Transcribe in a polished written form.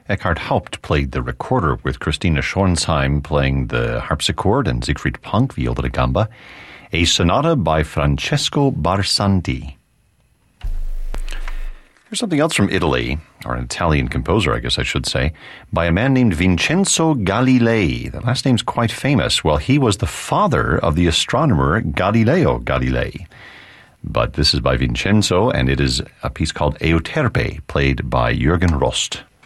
Eckhard Haupt played the recorder, with Christina Schornsheim playing the harpsichord and Siegfried Punk viola da gamba. A sonata by Francesco Barsanti. Here's something else from Italy, or an Italian composer, I guess I should say, by a man named Vincenzo Galilei. The last name's quite famous. Well, he was the father of the astronomer Galileo Galilei. But this is by Vincenzo, and it is a piece called Euterpe, played by Jürgen Rost.